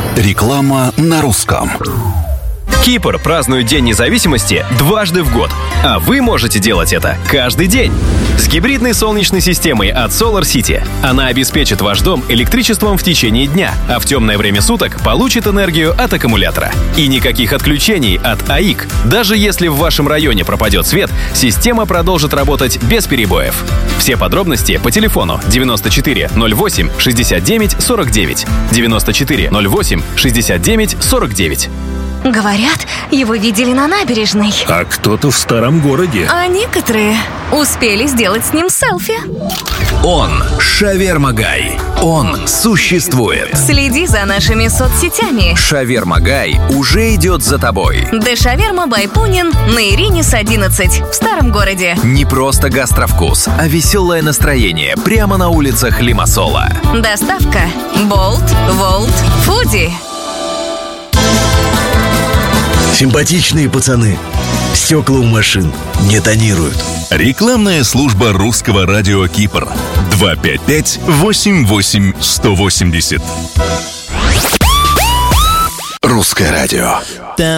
Реклама на русском. Кипр празднует День независимости дважды в год, а вы можете делать это каждый день. С гибридной солнечной системой от Solar City. Она обеспечит ваш дом электричеством в течение дня, а в темное время суток получит энергию от аккумулятора. И никаких отключений от АИК. Даже если в вашем районе пропадет свет, система продолжит работать без перебоев. Все подробности по телефону 94 08 69 49. 94 08 69 49. Говорят, его видели на набережной. А кто-то в старом городе. А некоторые успели сделать с ним селфи. Он Шаверма Гай. Он существует. Следи за нашими соцсетями. Шаверма Гай уже идет за тобой. Шаверма бай Пунин на Иринис 11 в старом городе. Не просто гастровкус, а веселое настроение прямо на улицах Лимассола. Доставка Болт, Волт, Фуди. Симпатичные пацаны. Стекла у машин не тонируют. Рекламная служба русского радио Кипр. 255-88-180. Русское радио.